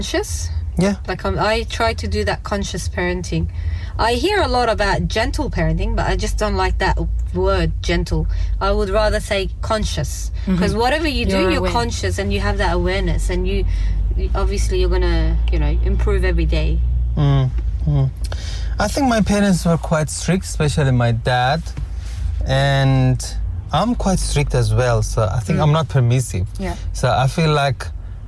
conscious. Yeah. Like I try to do that conscious parenting. I hear a lot about gentle parenting, but I just don't like that word, gentle. I would rather say conscious, because whatever you do, you're conscious and you have that awareness, and you obviously you're gonna, improve every day. I think my parents were quite strict, especially my dad, and I'm quite strict as well. So I think I'm not permissive. Yeah. So I feel like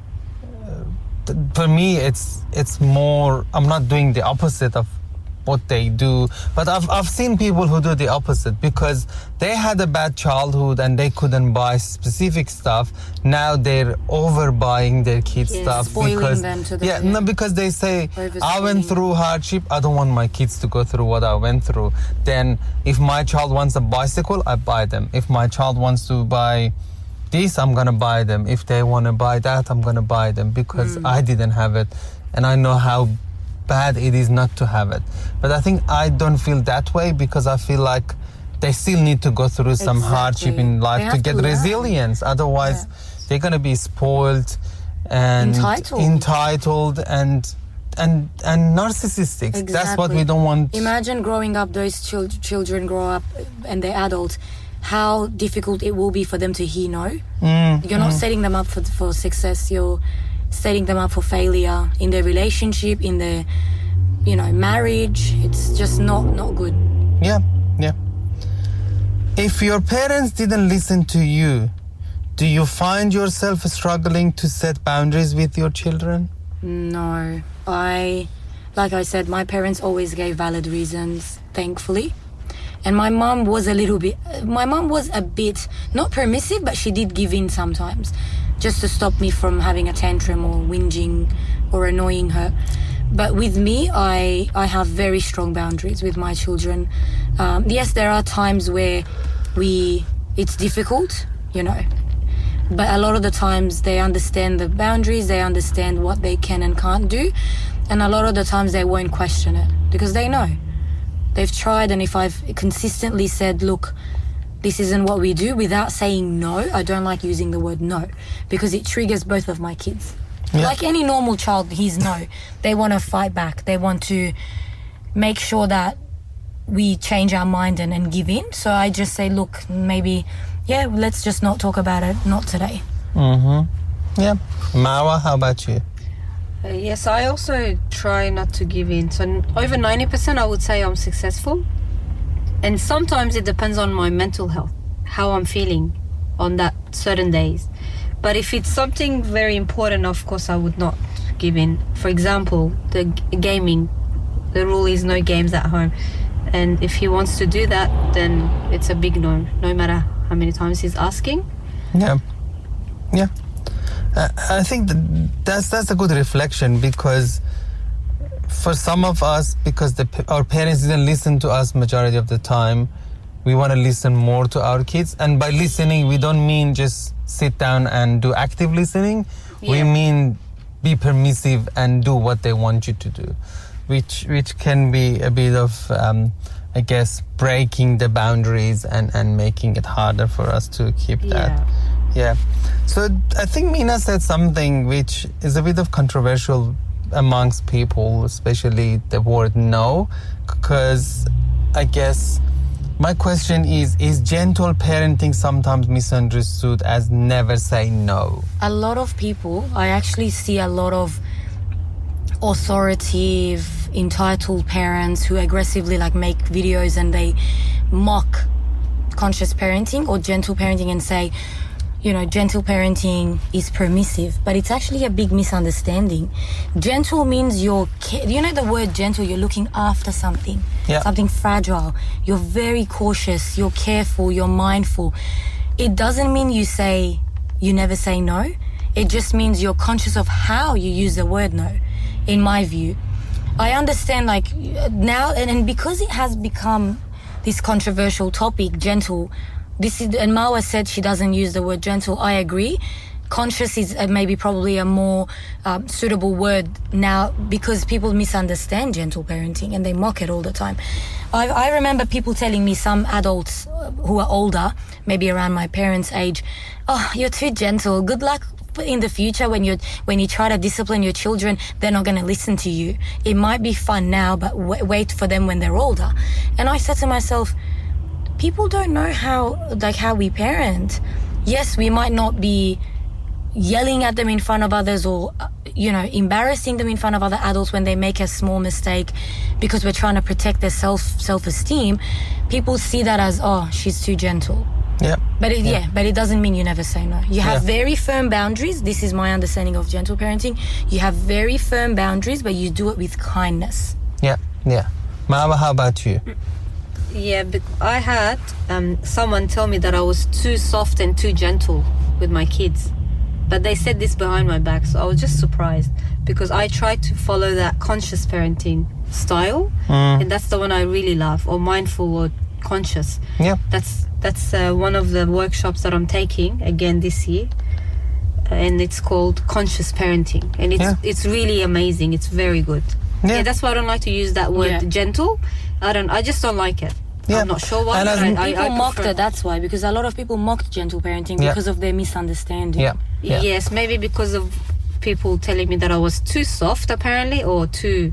for me, it's more, I'm not doing the opposite of what they do, but I've seen people who do the opposite because they had a bad childhood and they couldn't buy specific stuff. Now they're overbuying their kids stuff spoiling them to the because they say, I went through hardship, I don't want my kids to go through what I went through. Then if my child wants a bicycle, I buy them. If my child wants to buy this, I'm gonna buy them. If they want to buy that, I'm gonna buy them because I didn't have it and I know how bad it is not to have it. But I think I don't feel that way because I feel like they still need to go through some hardship in life to get resilience. Otherwise they're going to be spoiled and entitled and narcissistic. Exactly. That's what we don't want. Imagine growing up, those children grow up and they're adults, how difficult it will be for them to hear no. You're not setting them up for success, you're setting them up for failure in their relationship, in their, marriage. It's just not good. Yeah. If your parents didn't listen to you, do you find yourself struggling to set boundaries with your children? No. Like I said, my parents always gave valid reasons, thankfully. And my mum was a bit, not permissive, but she did give in sometimes, just to stop me from having a tantrum or whinging or annoying her. But with me, I have very strong boundaries with my children. Yes, there are times where it's difficult, but a lot of the times they understand the boundaries, they understand what they can and can't do, and a lot of the times they won't question it because they know. They've tried, and if I've consistently said, look, this isn't what we do, without saying no, I don't like using the word no, because it triggers both of my kids. Yeah. Like any normal child hears no. They want to fight back. They want to make sure that we change our mind and give in. So I just say, look, maybe, let's just not talk about it, not today. Yeah. Marwa, how about you? Yes, I also try not to give in. So over 90% I would say I'm successful. And sometimes it depends on my mental health, how I'm feeling on that certain days. But if it's something very important, of course I would not give in. For example, the gaming, the rule is no games at home. And if he wants to do that, then it's a big no matter how many times he's asking. Yeah. I think that's a good reflection, because for some of us, because our parents didn't listen to us majority of the time, we want to listen more to our kids. And by listening, we don't mean just sit down and do active listening. Yeah. We mean be permissive and do what they want you to do, which can be a bit of, I guess, breaking the boundaries and making it harder for us to keep that. Yeah. So I think Mina said something which is a bit of controversial amongst people, especially the word no, because I guess my question is gentle parenting sometimes misunderstood as never say no? A lot of people, I actually see a lot of authoritative, entitled parents who aggressively make videos and they mock conscious parenting or gentle parenting and say, gentle parenting is permissive, but it's actually a big misunderstanding. Gentle means the word gentle, you're looking after something, something fragile. You're very cautious, you're careful, you're mindful. It doesn't mean you never say no. It just means you're conscious of how you use the word no, in my view. I understand now, and because it has become this controversial topic, gentle, and Marwa said she doesn't use the word gentle. I agree. conscious is maybe probably a more suitable word now, because people misunderstand gentle parenting and they mock it all the time. I remember people telling me, some adults who are older, maybe around my parents' age, "Oh, you're too gentle. Good luck in the future when you try to discipline your children. They're not going to listen to you. It might be fun now, but wait for them when they're older." And I said to myself, people don't know how we parent. Yes, we might not be yelling at them in front of others, or embarrassing them in front of other adults when they make a small mistake, because we're trying to protect their self-esteem. People see that as, "Oh, she's too gentle." Yeah. But it doesn't mean you never say no. You have very firm boundaries. This is my understanding of gentle parenting. You have very firm boundaries, but you do it with kindness. Yeah. Mama, how about you? Yeah, but I had someone tell me that I was too soft and too gentle with my kids. But they said this behind my back, so I was just surprised, because I tried to follow that conscious parenting style, and that's the one I really love, or mindful or conscious. Yeah. That's one of the workshops that I'm taking again this year, and it's called Conscious Parenting, and it's really amazing. It's very good. Yeah, that's why I don't like to use that word gentle. I just don't like it. Yeah. I'm not sure why. And people mocked it. That's why, because a lot of people mocked gentle parenting because of their misunderstanding. Yeah. Yes, maybe because of people telling me that I was too soft, apparently, or too,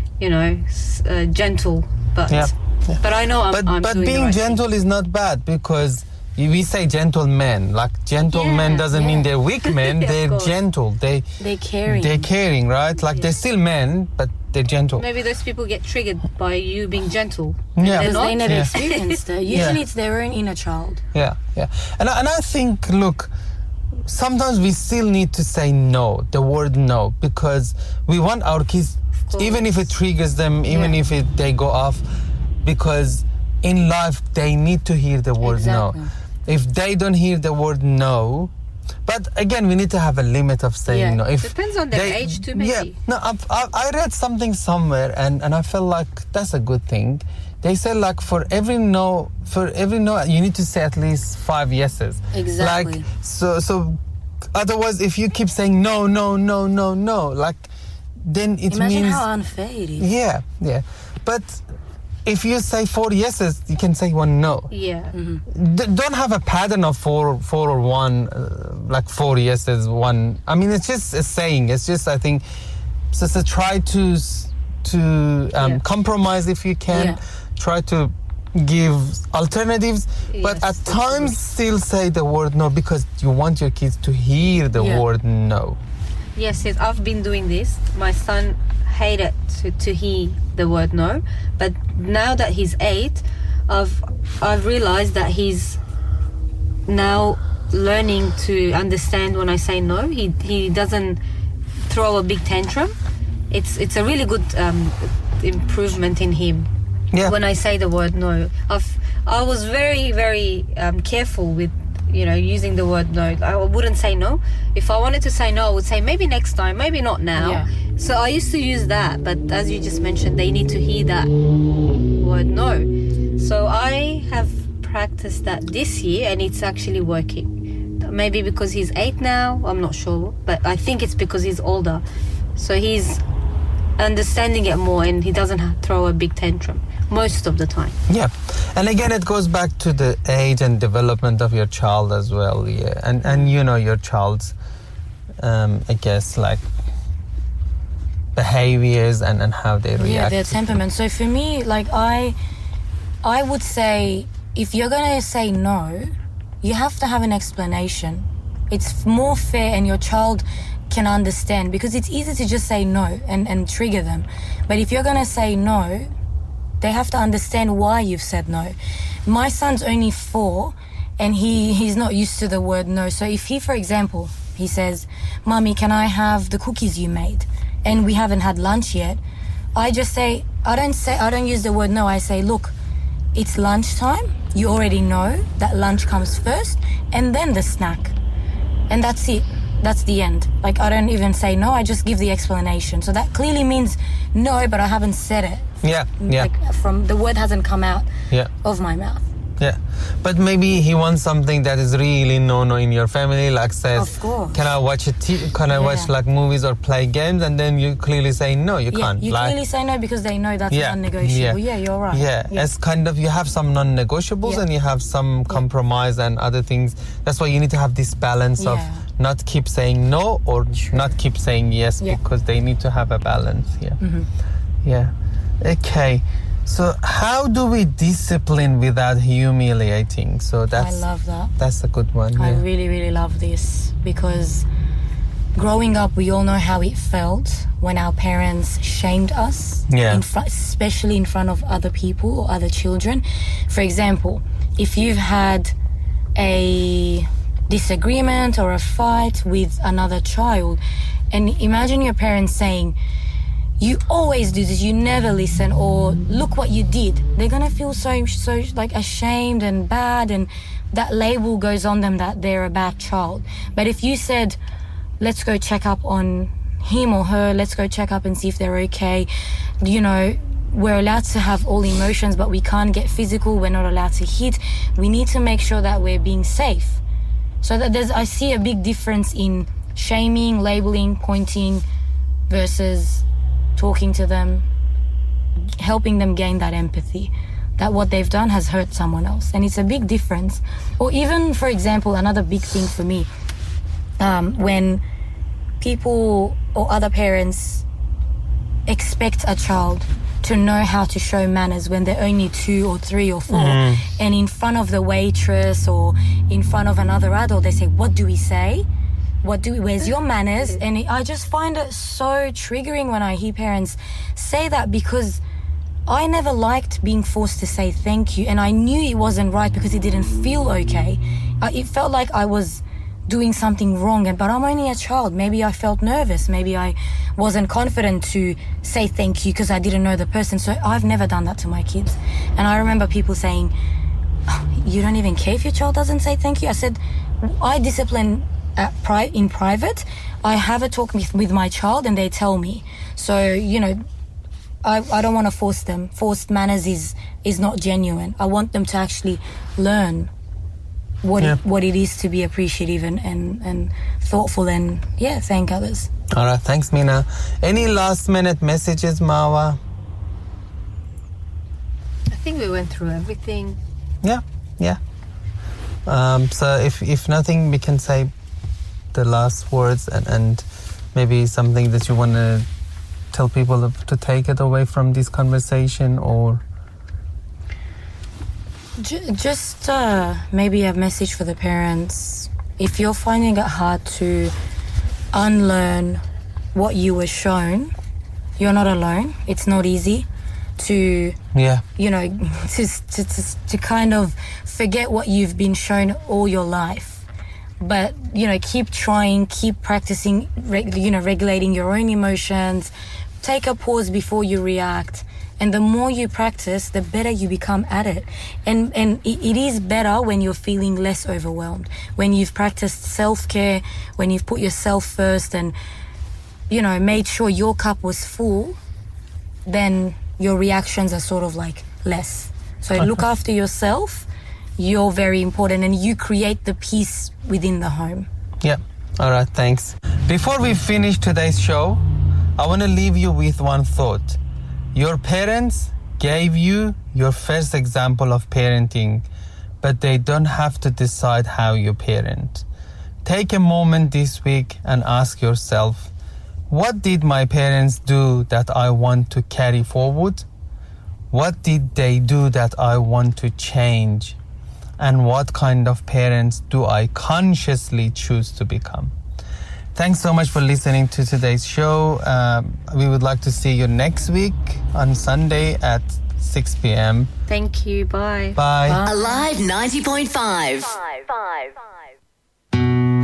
gentle. But I know I'm but doing being the right gentle thing. is not bad, because we say gentlemen. Like, gentlemen doesn't mean they're weak men. They're gentle. They're caring. They're caring, right? Like, they're still men, but they're gentle. Maybe those people get triggered by you being gentle. Yeah. Because they never experienced it. Usually it's their own inner child. Yeah. And I think, look, sometimes we still need to say no, the word no, because we want our kids, even if it triggers them, even if they go off, because in life they need to hear the word no. If they don't hear the word no, but again, we need to have a limit of saying no. If depends on their age too, maybe. Yeah, no, I read something somewhere, and I felt like that's a good thing. They said, like, for every no, you need to say at least 5 yeses. Exactly. Like, so otherwise, if you keep saying no, like, then it Imagine means... how unfair it is. Yeah. But if you say 4 yeses, you can say 1 no. Yeah. Don't have a pattern of four or one, like 4 yeses, 1. I mean, it's just a saying. It's just, I think, so try to compromise if you can. Yeah. Try to give alternatives, but at times still say the word no, because you want your kids to hear the word no. Yes, I've been doing this. My son hated to hear the word no, but now that he's 8, I've realized that he's now learning to understand when I say no. He doesn't throw a big tantrum. It's a really good improvement in him. Yeah. When I say the word no, I was very, very careful with using the word no. I wouldn't say no. If I wanted to say no, I would say maybe next time, maybe not now. Yeah. So I used to use that, but as you just mentioned, they need to hear that word no. So I have practiced that this year, and it's actually working. Maybe because he's 8 now, I'm not sure, but I think it's because he's older. So he's understanding it more, and he doesn't throw a big tantrum most of the time. Yeah, and again, it goes back to the age and development of your child as well. Yeah, and your child's, I guess, like, behaviors and how they react. Yeah, their temperament. So for me, like, I would say, if you're gonna say no, you have to have an explanation. It's more fair, and your child can understand, because it's easy to just say no and trigger them. But if you're going to say no, they have to understand why you've said no. My son's only 4, and he's not used to the word no. So if he, for example, he says, "Mommy, can I have the cookies you made?" and we haven't had lunch yet, I just say, I don't use the word no. I say, "Look, it's lunchtime. You already know that lunch comes first, and then the snack." And that's it. That's the end. Like, I don't even say no, I just give the explanation. So that clearly means no, but I haven't said it. Yeah. Like, from the word hasn't come out of my mouth. Yeah, but maybe he wants something that is really no in your family, like says, Of course. can I watch can I watch like movies or play games? And then you clearly say no, you can't. You like, clearly say no because they know that's non-negotiable. Yeah, you're right. Yeah, it's kind of, you have some non-negotiables and you have some compromise and other things. That's why you need to have this balance of not keep saying no or not keep saying yes, because they need to have a balance. Yeah. Okay. So how do we discipline without humiliating? So I love that. That's a good one. I really, really love this because growing up, we all know how it felt when our parents shamed us, especially in front of other people or other children. For example, if you've had a disagreement or a fight with another child, and imagine your parents saying, you always do this, you never listen, or look what you did. They're gonna feel so like ashamed and bad, and that label goes on them that they're a bad child. But if you said, let's go check up on him or her, let's go check up and see if they're okay, you know, we're allowed to have all emotions, but we can't get physical, we're not allowed to hit. We need to make sure that we're being safe. So that I see a big difference in shaming, labeling, pointing versus talking to them, helping them gain that empathy, that what they've done has hurt someone else. And it's a big difference. Or even, for example, another big thing for me, when people or other parents expect a child to know how to show manners when they're only 2 or 3 or 4, and in front of the waitress or in front of another adult, they say, what do we say? Where's your manners? And I just find it so triggering when I hear parents say that, because I never liked being forced to say thank you, and I knew it wasn't right because it didn't feel okay. It felt like I was doing something wrong, but I'm only a child. Maybe I felt nervous. Maybe I wasn't confident to say thank you because I didn't know the person. So I've never done that to my kids. And I remember people saying, oh, you don't even care if your child doesn't say thank you? I said, I discipline in private. I have a talk with my child and they tell me. So, you know, I don't want to force them. Forced manners is not genuine. I want them to actually learn what it is to be appreciative and thoughtful and thank others. All right, thanks, Mina. Any last minute messages, Marwa? I think we went through everything. Yeah. So if nothing, we can say the last words and maybe something that you want to tell people to take it away from this conversation, or just maybe a message for the parents. If you're finding it hard to unlearn what you were shown, you're not alone. It's not easy to you know, to kind of forget what you've been shown all your life. But, you know, keep trying, keep practicing, regulating your own emotions. Take a pause before you react. And the more you practice, the better you become at it. And it is better when you're feeling less overwhelmed. When you've practiced self-care, when you've put yourself first and, you know, made sure your cup was full, then your reactions are sort of like less. So look after yourself. You're very important, and you create the peace within the home. Yeah. All right, thanks. Before we finish today's show, I want to leave you with one thought. Your parents gave you your first example of parenting, but they don't have to decide how you parent. Take a moment this week and ask yourself, what did my parents do that I want to carry forward? What did they do that I want to change? And what kind of parents do I consciously choose to become? Thanks so much for listening to today's show. We would like to see you next week on Sunday at 6 p.m. Thank you. Bye. Bye. Alive 90.5.